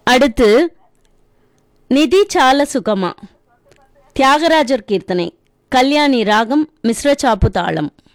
அடுத்து நிதி சால சுகமா, தியாகராஜர் கீர்த்தனை, கல்யாணி ராகம், மிஸ்ர சாப்பு தாளம்.